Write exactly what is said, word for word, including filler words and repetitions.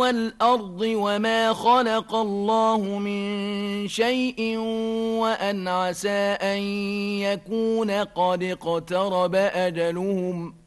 والأرض وما خلق الله من شيء وأن عسى أن يكون قد اقترب أجلهم